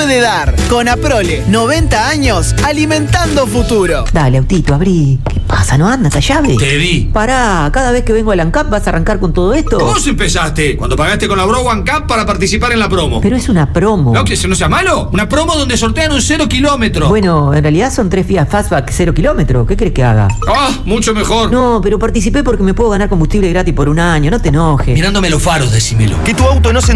puede dar. Con Aprole, 90 años, alimentando futuro. Dale, autito, abrí. ¿Qué pasa? ¿No anda esa llave? Te di. Pará, cada vez que vengo al ANCAP vas a arrancar con todo esto. ¿Vos empezaste? Cuando pagaste con la Bro One Cup para participar en la promo. Pero es una promo. ¿No que eso no sea malo? Una promo donde sortean un 0 kilómetro. Bueno, en realidad son 3 Fiat Fastback 0 kilómetros. ¿Qué crees que haga? ¡Ah! Mucho mejor. No, pero participé porque me puedo ganar combustible gratis por un año. No te enojes. Mirándome los faros, decímelo. Que tu auto no se